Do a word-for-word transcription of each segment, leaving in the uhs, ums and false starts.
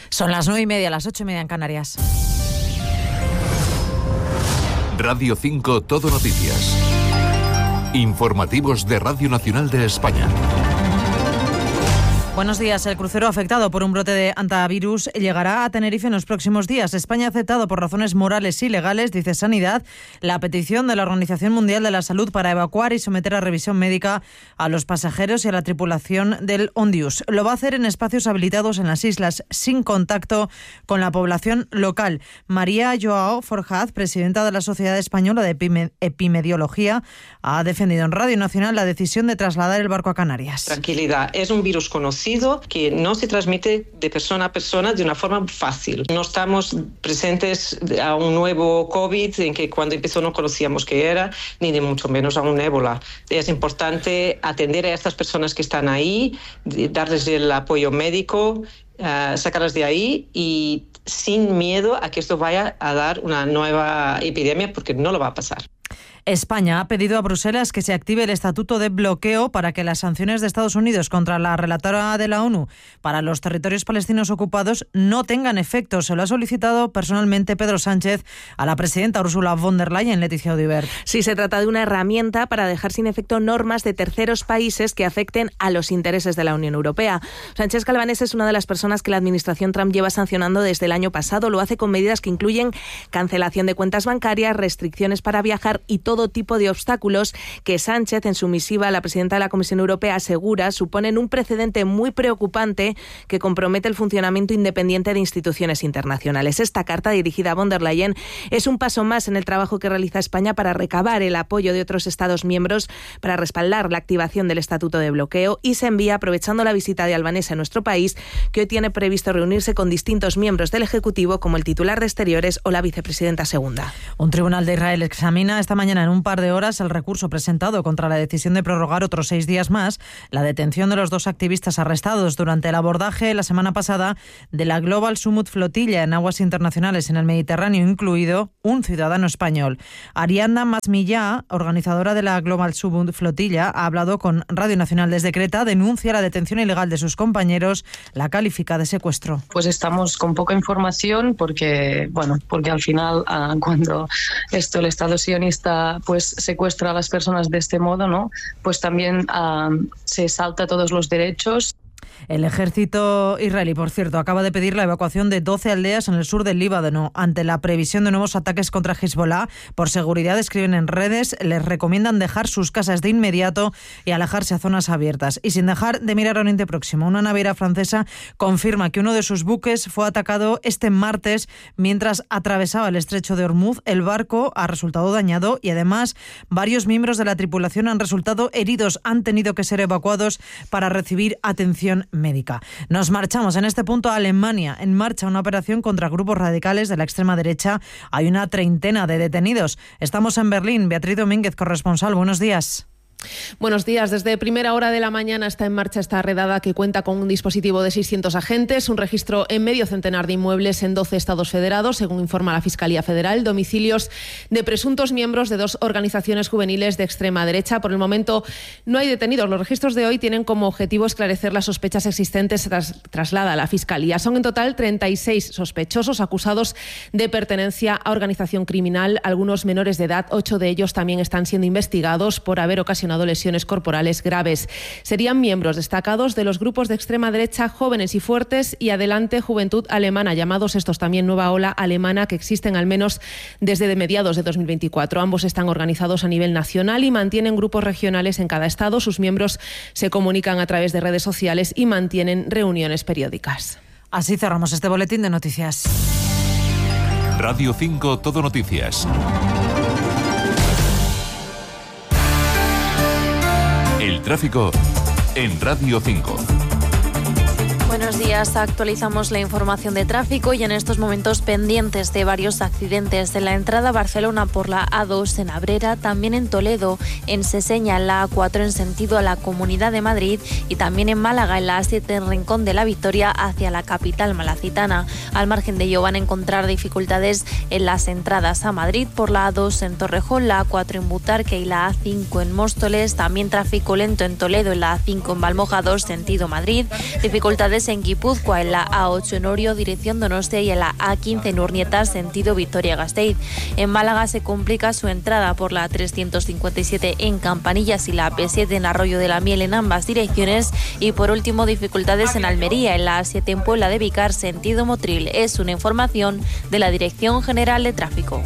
Son las nueve y media, las ocho y media en Canarias. Radio cinco Todo Noticias. Informativos de Radio Nacional de España. Buenos días. El crucero afectado por un brote de hantavirus llegará a Tenerife en los próximos días. España ha aceptado por razones morales y legales, dice Sanidad, la petición de la Organización Mundial de la Salud para evacuar y someter a revisión médica a los pasajeros y a la tripulación del Ondius. Lo va a hacer en espacios habilitados en las islas, sin contacto con la población local. María Joao Forjaz, presidenta de la Sociedad Española de Epime- Epimediología, ha defendido en Radio Nacional la decisión de trasladar el barco a Canarias. Tranquilidad, es un virus conocido que no se transmite de persona a persona de una forma fácil. No estamos presentes a un nuevo COVID en que cuando empezó no conocíamos qué era, ni de mucho menos a un ébola. Es importante atender a estas personas que están ahí, darles el apoyo médico, uh, sacarlas de ahí y sin miedo a que esto vaya a dar una nueva epidemia, porque no lo va a pasar. España ha pedido a Bruselas que se active el estatuto de bloqueo para que las sanciones de Estados Unidos contra la relatora de la ONU para los territorios palestinos ocupados no tengan efecto. Se lo ha solicitado personalmente Pedro Sánchez a la presidenta Ursula von der Leyen. Leticia Audibert. Sí, se trata de una herramienta para dejar sin efecto normas de terceros países que afecten a los intereses de la Unión Europea. Sánchez Calvanés es una de las personas que la administración Trump lleva sancionando desde el año pasado. Lo hace con medidas que incluyen cancelación de cuentas bancarias, restricciones para viajar y todo tipo de obstáculos que Sánchez, en su misiva a la presidenta de la Comisión Europea, asegura suponen un precedente muy preocupante que compromete el funcionamiento independiente de instituciones internacionales. Esta carta, dirigida a von der Leyen, es un paso más en el trabajo que realiza España para recabar el apoyo de otros Estados miembros para respaldar la activación del estatuto de bloqueo, y se envía aprovechando la visita de Albanese a nuestro país, que hoy tiene previsto reunirse con distintos miembros del Ejecutivo, como el titular de Exteriores o la vicepresidenta segunda. Un tribunal de Israel examina esta mañana en un par de horas el recurso presentado contra la decisión de prorrogar otros seis días más la detención de los dos activistas arrestados durante el abordaje la semana pasada de la Global Summit Flotilla en aguas internacionales en el Mediterráneo, incluido un ciudadano español. Ariadna Masmillá, organizadora de la Global Summit Flotilla, ha hablado con Radio Nacional desde Creta, denuncia la detención ilegal de sus compañeros, la califica de secuestro. Pues estamos con poca información porque, bueno, porque al final uh, cuando esto el Estado sionista pues secuestra a las personas de este modo, ¿no? Pues también uh, se salta todos los derechos. El ejército israelí, por cierto, acaba de pedir la evacuación de doce aldeas en el sur del Líbano ante la previsión de nuevos ataques contra Hezbollah. Por seguridad, escriben en redes, les recomiendan dejar sus casas de inmediato y alejarse a zonas abiertas. Y sin dejar de mirar a Oriente Próximo, una naviera francesa confirma que uno de sus buques fue atacado este martes mientras atravesaba el estrecho de Hormuz. El barco ha resultado dañado y además varios miembros de la tripulación han resultado heridos. Han tenido que ser evacuados para recibir atención médica. Nos marchamos en este punto a Alemania. En marcha una operación contra grupos radicales de la extrema derecha. Hay una treintena de detenidos. Estamos en Berlín. Beatriz Domínguez, corresponsal. Buenos días. Buenos días. Desde primera hora de la mañana está en marcha esta redada que cuenta con un dispositivo de seiscientos agentes, un registro en medio centenar de inmuebles en doce estados federados, según informa la Fiscalía Federal, domicilios de presuntos miembros de dos organizaciones juveniles de extrema derecha. Por el momento no hay detenidos. Los registros de hoy tienen como objetivo esclarecer las sospechas existentes, tras, traslada a la Fiscalía. Son en total treinta y seis sospechosos acusados de pertenencia a organización criminal, algunos menores de edad. Ocho de ellos también están siendo investigados por haber ocasionado lesiones corporales graves. Serían miembros destacados de los grupos de extrema derecha Jóvenes y Fuertes y Adelante Juventud Alemana, llamados estos también Nueva Ola Alemana, que existen al menos desde de mediados de dos mil veinticuatro. Ambos están organizados a nivel nacional y mantienen grupos regionales en cada estado. Sus miembros se comunican a través de redes sociales y mantienen reuniones periódicas. Así cerramos este boletín de noticias. Radio cinco Todo Noticias. El tráfico en Radio cinco. Buenos días, actualizamos la información de tráfico y en estos momentos pendientes de varios accidentes de la entrada a Barcelona por la A dos en Abrera, también en Toledo, en Seseña, en la A cuatro en sentido a la Comunidad de Madrid y también en Málaga, en la A siete en Rincón de la Victoria hacia la capital malacitana. Al margen de ello van a encontrar dificultades en las entradas a Madrid por la A dos en Torrejón, la A cuatro en Butarque y la A cinco en Móstoles, también tráfico lento en Toledo en la A cinco en Valmoja dos sentido Madrid, dificultades en Guipúzcoa, en la A ocho en Orio, dirección Donostia, y en la A quince en Urnieta, sentido Vitoria-Gasteiz. En Málaga se complica su entrada por la trescientos cincuenta y siete en Campanillas y la P siete en Arroyo de la Miel en ambas direcciones. Y por último, dificultades en Almería, en la A siete en Puebla de Vicar, sentido Motril. Es una información de la Dirección General de Tráfico.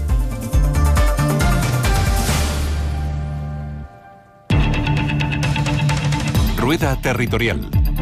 Rueda Territorial.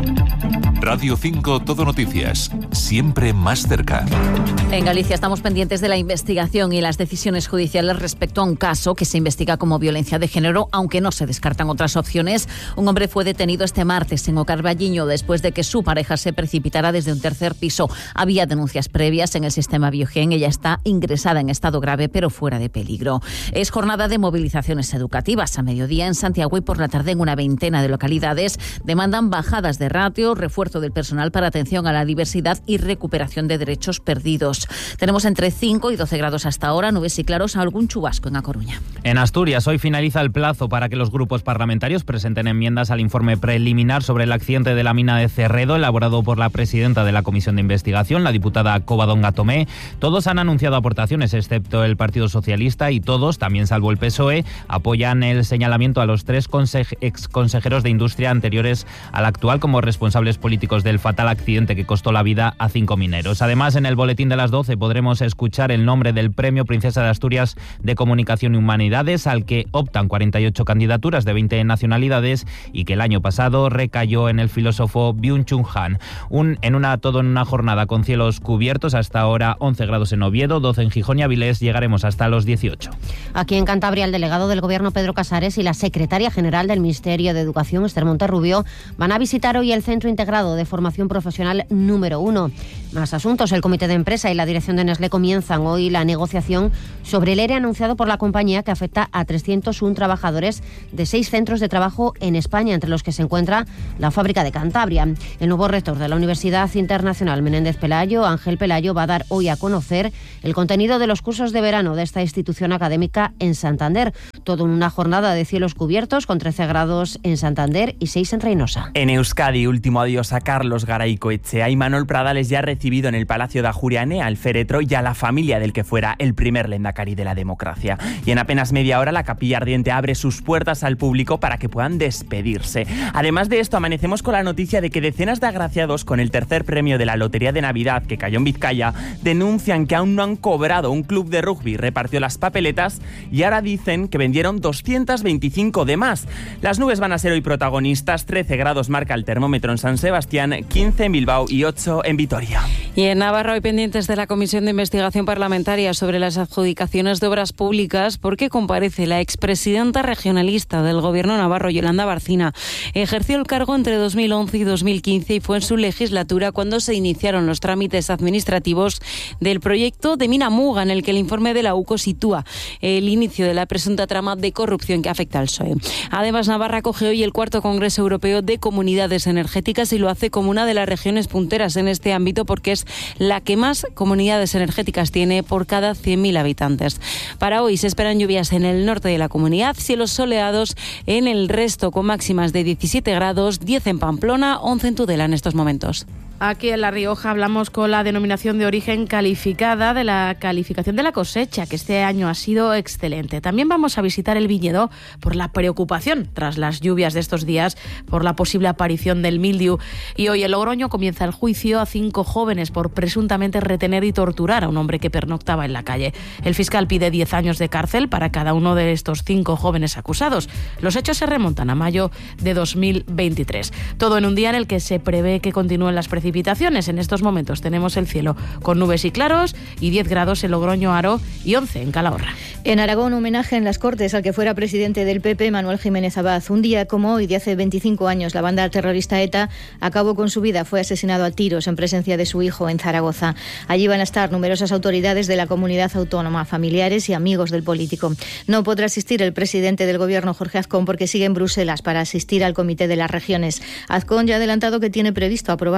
Radio cinco Todo Noticias, siempre más cerca. En Galicia estamos pendientes de la investigación y las decisiones judiciales respecto a un caso que se investiga como violencia de género, aunque no se descartan otras opciones. Un hombre fue detenido este martes en Ocarballiño después de que su pareja se precipitara desde un tercer piso. Había denuncias previas en el sistema Biogen. Ella está ingresada en estado grave, pero fuera de peligro. Es jornada de movilizaciones educativas. A mediodía en Santiago y por la tarde en una veintena de localidades demandan bajadas de ratio, refuerzo del personal para atención a la diversidad y recuperación de derechos perdidos. Tenemos entre cinco y doce grados hasta ahora, nubes y claros, algún chubasco en A Coruña. En Asturias, hoy finaliza el plazo para que los grupos parlamentarios presenten enmiendas al informe preliminar sobre el accidente de la mina de Cerredo, elaborado por la presidenta de la Comisión de Investigación, la diputada Covadonga Tomé. Todos han anunciado aportaciones, excepto el Partido Socialista, y todos, también salvo el P S O E, apoyan el señalamiento a los tres exconsejeros de Industria anteriores al actual como responsables políticos del fatal accidente que costó la vida a cinco mineros. Además, en el boletín de las doce podremos escuchar el nombre del Premio Princesa de Asturias de Comunicación y Humanidades, al que optan cuarenta y ocho candidaturas de veinte nacionalidades y que el año pasado recayó en el filósofo Byung-Chul Han. Un, en una, todo en una jornada con cielos cubiertos, hasta ahora once grados en Oviedo, doce en Gijón y Avilés, llegaremos hasta los dieciocho. Aquí en Cantabria, el delegado del Gobierno Pedro Casares y la secretaria general del Ministerio de Educación, Esther Monterrubio, van a visitar hoy el Centro Integrado de Formación Profesional número uno. Más asuntos. El Comité de Empresa y la dirección de Nestlé comienzan hoy la negociación sobre el ERE anunciado por la compañía, que afecta a trescientos uno trabajadores de seis centros de trabajo en España, entre los que se encuentra la fábrica de Cantabria. El nuevo rector de la Universidad Internacional Menéndez Pelayo, Ángel Pelayo, va a dar hoy a conocer el contenido de los cursos de verano de esta institución académica en Santander. Todo en una jornada de cielos cubiertos, con trece grados en Santander y seis en Reynosa. En Euskadi, último adiós a Carlos Garaicoetxea y Manuel Pradales ya ha recibido en el Palacio de Ajuriane al féretro y a la familia del que fuera el primer lehendakari de la democracia. Y en apenas media hora la Capilla Ardiente abre sus puertas al público para que puedan despedirse. Además de esto, amanecemos con la noticia de que decenas de agraciados con el tercer premio de la Lotería de Navidad que cayó en Vizcaya denuncian que aún no han cobrado. Un club de rugby repartió las papeletas y ahora dicen que vendieron doscientos veinticinco de más. Las nubes van a ser hoy protagonistas. trece grados marca el termómetro en San Sebastián, quince en Bilbao y ocho en Vitoria. Y en Navarra, hoy pendientes de la Comisión de Investigación Parlamentaria sobre las adjudicaciones de obras públicas, porque comparece la expresidenta regionalista del Gobierno navarro, Yolanda Barcina. Ejerció el cargo entre dos mil once y dos mil quince y fue en su legislatura cuando se iniciaron los trámites administrativos del proyecto de Mina Muga, en el que el informe de la U C O sitúa el inicio de la presunta trama de corrupción que afecta al P S O E. Además, Navarra acoge hoy el cuarto Congreso Europeo de Comunidades Energéticas y lo hace como una de las regiones punteras en este ámbito, porque es la que más comunidades energéticas tiene por cada cien mil habitantes. Para hoy se esperan lluvias en el norte de la comunidad, cielos soleados en el resto, con máximas de diecisiete grados, diez en Pamplona, once en Tudela en estos momentos. Aquí en La Rioja hablamos con la denominación de origen calificada de la calificación de la cosecha, que este año ha sido excelente. También vamos a visitar el viñedo por la preocupación tras las lluvias de estos días por la posible aparición del mildiu. Y hoy en Logroño comienza el juicio a cinco jóvenes por presuntamente retener y torturar a un hombre que pernoctaba en la calle. El fiscal pide diez años de cárcel para cada uno de estos cinco jóvenes acusados. Los hechos se remontan a mayo de dos mil veintitrés. Todo en un día en el que se prevé que continúen las precipitaciones. En estos momentos tenemos el cielo con nubes y claros y diez grados en Logroño, Aro y once en Calahorra. En Aragón, homenaje en las Cortes al que fuera presidente del P P, Manuel Jiménez Abad. Un día como hoy, de hace veinticinco años, la banda terrorista ETA acabó con su vida. Fue asesinado a tiros en presencia de su hijo en Zaragoza. Allí van a estar numerosas autoridades de la comunidad autónoma, familiares y amigos del político. No podrá asistir el presidente del Gobierno, Jorge Azcón, porque sigue en Bruselas para asistir al Comité de las Regiones. Azcón ya ha adelantado que tiene previsto aprobar los presupuestos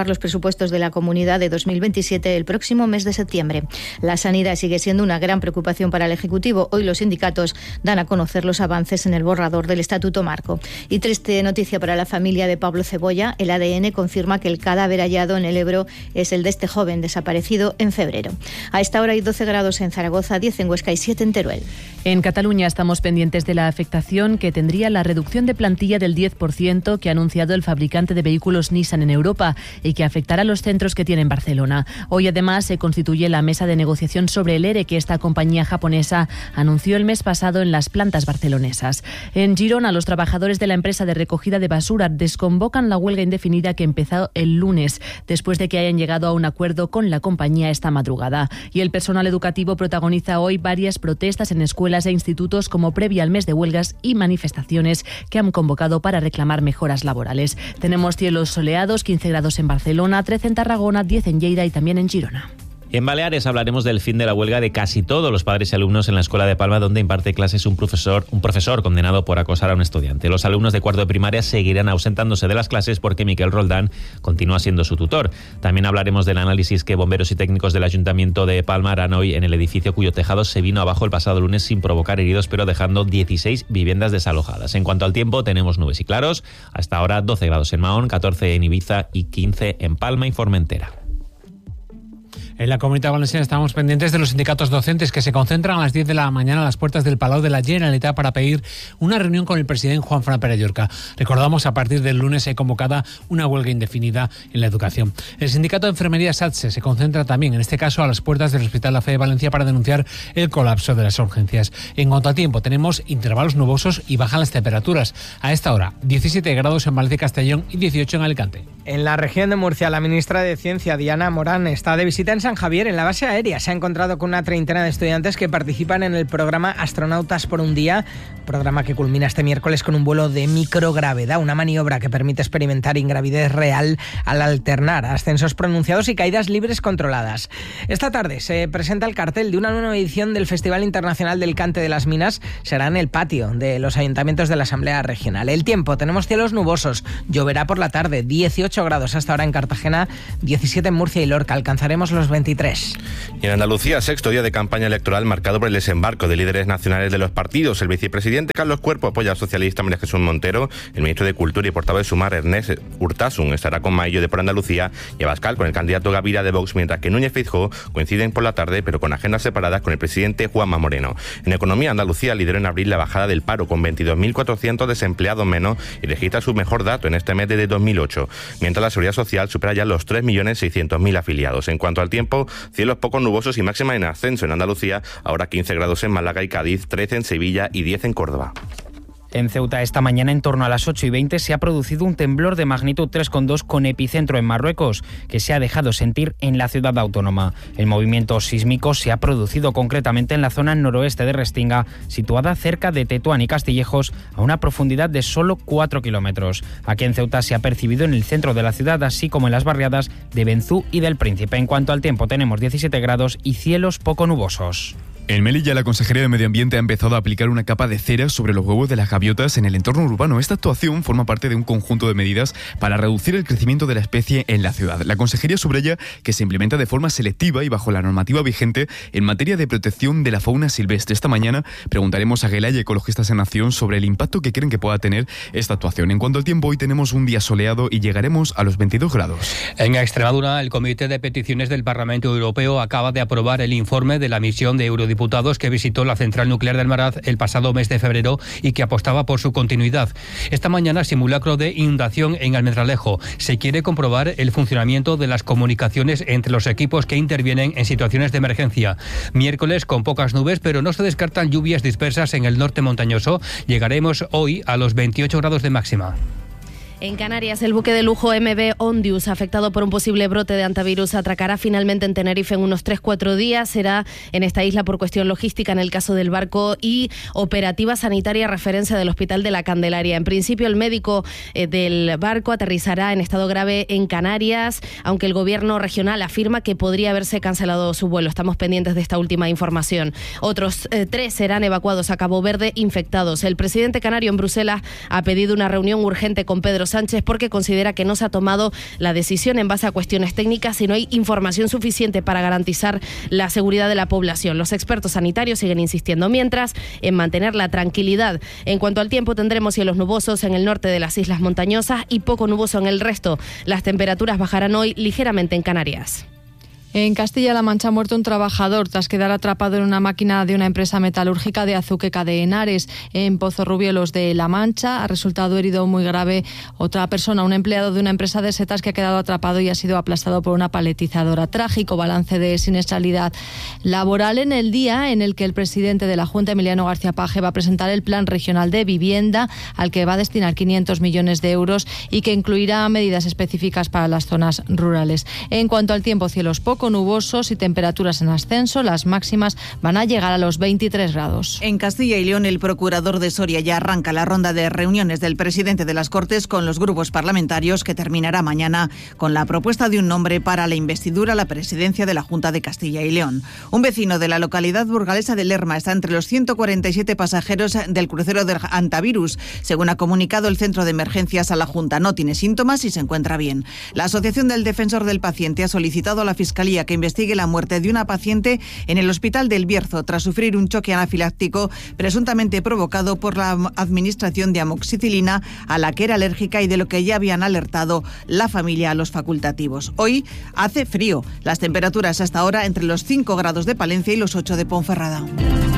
presupuestos de la comunidad de dos mil veintisiete el próximo mes de septiembre. La sanidad sigue siendo una gran preocupación para el Ejecutivo. Hoy los sindicatos dan a conocer los avances en el borrador del Estatuto Marco. Y triste noticia para la familia de Pablo Cebolla. El A D N confirma que el cadáver hallado en el Ebro es el de este joven desaparecido en febrero. A esta hora hay doce grados en Zaragoza, diez en Huesca y siete en Teruel. En Cataluña estamos pendientes de la afectación que tendría la reducción de plantilla del diez por ciento que ha anunciado el fabricante de vehículos Nissan en Europa y que afectará a los centros que tiene en Barcelona. Hoy además se constituye la mesa de negociación sobre el ERE que esta compañía japonesa anunció el mes pasado en las plantas barcelonesas. En Girona, los trabajadores de la empresa de recogida de basura desconvocan la huelga indefinida que empezó el lunes, después de que hayan llegado a un acuerdo con la compañía esta madrugada. Y el personal educativo protagoniza hoy varias protestas en escuelas e institutos como previa al mes de huelgas y manifestaciones que han convocado para reclamar mejoras laborales. Tenemos cielos soleados, quince grados en Barcelona, trece en Tarragona, diez en Lleida y también en Girona. En Baleares hablaremos del fin de la huelga de casi todos los padres y alumnos en la Escuela de Palma, donde imparte clases un profesor, un profesor condenado por acosar a un estudiante. Los alumnos de cuarto de primaria seguirán ausentándose de las clases porque Miquel Roldán continúa siendo su tutor. También hablaremos del análisis que bomberos y técnicos del Ayuntamiento de Palma harán hoy en el edificio cuyo tejado se vino abajo el pasado lunes sin provocar heridos, pero dejando dieciséis viviendas desalojadas. En cuanto al tiempo, tenemos nubes y claros. Hasta ahora doce grados en Mahón, catorce en Ibiza y quince en Palma y Formentera. En la Comunidad Valenciana estamos pendientes de los sindicatos docentes que se concentran a las diez de la mañana a las puertas del Palau de la Generalitat para pedir una reunión con el presidente Juan Fran Pere Llorca. Recordamos, a partir del lunes hay convocada una huelga indefinida en la educación. El sindicato de enfermería SATSE se concentra también, en este caso, a las puertas del Hospital La Fe de Valencia para denunciar el colapso de las urgencias. En cuanto al tiempo, tenemos intervalos nubosos y bajan las temperaturas. A esta hora, diecisiete grados en Valencia y Castellón y dieciocho en Alicante. En la región de Murcia, la ministra de Ciencia, Diana Morán, está de visita en San Javier. En la base aérea se ha encontrado con una treintena de estudiantes que participan en el programa Astronautas por un Día, programa que culmina este miércoles con un vuelo de microgravedad, una maniobra que permite experimentar ingravidez real al alternar ascensos pronunciados y caídas libres controladas. Esta tarde se presenta el cartel de una nueva edición del Festival Internacional del Cante de las Minas. Será en el patio de los ayuntamientos de la Asamblea Regional. El tiempo, tenemos cielos nubosos, lloverá por la tarde, dieciocho grados hasta ahora en Cartagena, diecisiete en Murcia y Lorca, alcanzaremos los veintitrés. Y en Andalucía, sexto día de campaña electoral marcado por el desembarco de líderes nacionales de los partidos. El vicepresidente Carlos Cuerpo apoya al socialista María Jesús Montero. El ministro de Cultura y portavoz de Sumar, Ernest Urtasun, estará con Maillo de Por Andalucía y Abascal con el candidato Gavira de Vox, mientras que Núñez Feijóo coinciden por la tarde, pero con agendas separadas, con el presidente Juanma Moreno. En economía, Andalucía lideró en abril la bajada del paro, con veintidós mil cuatrocientos desempleados menos, y registra su mejor dato en este mes desde dos mil ocho, mientras la Seguridad Social supera ya los tres millones seiscientos mil afiliados. En cuanto al tiempo, cielos poco nubosos y máxima en ascenso en Andalucía, ahora quince grados en Málaga y Cádiz, trece en Sevilla y diez en Córdoba. En Ceuta, esta mañana, en torno a las ocho y veinte, se ha producido un temblor de magnitud tres coma dos con epicentro en Marruecos, que se ha dejado sentir en la ciudad autónoma. El movimiento sísmico se ha producido concretamente en la zona noroeste de Restinga, situada cerca de Tetuán y Castillejos, a una profundidad de solo cuatro kilómetros. Aquí en Ceuta se ha percibido en el centro de la ciudad, así como en las barriadas de Benzú y del Príncipe. En cuanto al tiempo, tenemos diecisiete grados y cielos poco nubosos. En Melilla, la Consejería de Medio Ambiente ha empezado a aplicar una capa de cera sobre los huevos de las gaviotas en el entorno urbano. Esta actuación forma parte de un conjunto de medidas para reducir el crecimiento de la especie en la ciudad. La Consejería subraya que se implementa de forma selectiva y bajo la normativa vigente en materia de protección de la fauna silvestre. Esta mañana preguntaremos a Gelay, ecologistas en acción, sobre el impacto que creen que pueda tener esta actuación. En cuanto al tiempo, hoy tenemos un día soleado y llegaremos a los veintidós grados. En Extremadura, el Comité de Peticiones del Parlamento Europeo acaba de aprobar el informe de la misión de eurodiputados diputados que visitó la central nuclear de Almaraz el pasado mes de febrero y que apostaba por su continuidad. Esta mañana, simulacro de inundación en Almendralejo. Se quiere comprobar el funcionamiento de las comunicaciones entre los equipos que intervienen en situaciones de emergencia. Miércoles con pocas nubes, pero no se descartan lluvias dispersas en el norte montañoso. Llegaremos hoy a los veintiocho grados de máxima. En Canarias, el buque de lujo M V Ondius, afectado por un posible brote de antivirus, atracará finalmente en Tenerife en unos tres a cuatro días. Será en esta isla por cuestión logística en el caso del barco y operativa sanitaria referencia del Hospital de la Candelaria. En principio, el médico eh, del barco aterrizará en estado grave en Canarias, aunque el gobierno regional afirma que podría haberse cancelado su vuelo. Estamos pendientes de esta última información. Otros eh, tres serán evacuados a Cabo Verde infectados. El presidente canario en Bruselas ha pedido una reunión urgente con Pedro Sánchez porque considera que no se ha tomado la decisión en base a cuestiones técnicas y no hay información suficiente para garantizar la seguridad de la población. Los expertos sanitarios siguen insistiendo mientras en mantener la tranquilidad. En cuanto al tiempo, tendremos cielos nubosos en el norte de las islas montañosas y poco nuboso en el resto. Las temperaturas bajarán hoy ligeramente en Canarias. En Castilla-La Mancha ha muerto un trabajador tras quedar atrapado en una máquina de una empresa metalúrgica de Azuqueca de Henares, en Pozorrubielos de La Mancha. Ha resultado herido muy grave otra persona, un empleado de una empresa de setas que ha quedado atrapado y ha sido aplastado por una paletizadora. Trágico balance de siniestralidad laboral en el día en el que el presidente de la Junta, Emiliano García Paje, va a presentar el Plan Regional de Vivienda, al que va a destinar quinientos millones de euros y que incluirá medidas específicas para las zonas rurales. En cuanto al tiempo, cielos poco nubosos y temperaturas en ascenso. Las máximas van a llegar a los veintitrés grados. En Castilla y León, el procurador de Soria ya arranca la ronda de reuniones del presidente de las Cortes con los grupos parlamentarios, que terminará mañana con la propuesta de un nombre para la investidura a la presidencia de la Junta de Castilla y León. Un vecino de la localidad burgalesa de Lerma está entre los ciento cuarenta y siete pasajeros del crucero del Antavirus. Según ha comunicado el Centro de Emergencias a la Junta, no tiene síntomas y se encuentra bien. La Asociación del Defensor del Paciente ha solicitado a la Fiscalía que investigue la muerte de una paciente en el Hospital del Bierzo tras sufrir un choque anafiláctico presuntamente provocado por la administración de amoxicilina a la que era alérgica y de lo que ya habían alertado la familia a los facultativos. Hoy hace frío. Las temperaturas hasta ahora entre los cinco grados de Palencia y los ocho de Ponferrada.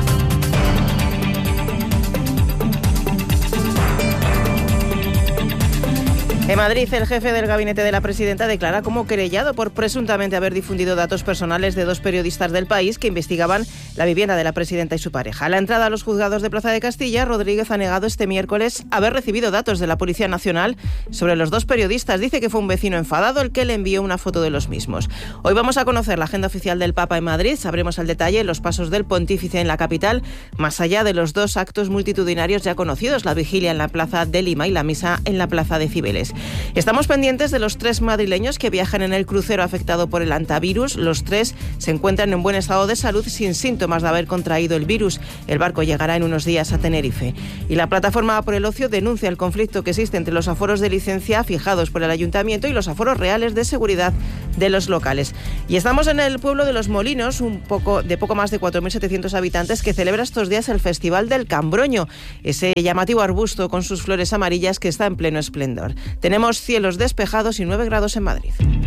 En Madrid, el jefe del gabinete de la presidenta declara como querellado por presuntamente haber difundido datos personales de dos periodistas del País que investigaban la vivienda de la presidenta y su pareja. A la entrada a los juzgados de Plaza de Castilla, Rodríguez ha negado este miércoles haber recibido datos de la Policía Nacional sobre los dos periodistas. Dice que fue un vecino enfadado el que le envió una foto de los mismos. Hoy vamos a conocer la agenda oficial del Papa en Madrid. Sabremos al detalle los pasos del pontífice en la capital, más allá de los dos actos multitudinarios ya conocidos, la vigilia en la Plaza de Lima y la misa en la Plaza de Cibeles. Estamos pendientes de los tres madrileños que viajan en el crucero afectado por el Antavirus. Los tres se encuentran en buen estado de salud sin síntomas de haber contraído el virus. El barco llegará en unos días a Tenerife. Y la plataforma Por el Ocio denuncia el conflicto que existe entre los aforos de licencia fijados por el ayuntamiento y los aforos reales de seguridad de los locales. Y estamos en el pueblo de Los Molinos, un poco de poco más de cuatro mil setecientos habitantes, que celebra estos días el Festival del Cambroño, ese llamativo arbusto con sus flores amarillas que está en pleno esplendor. Tenemos cielos despejados y nueve grados en Madrid.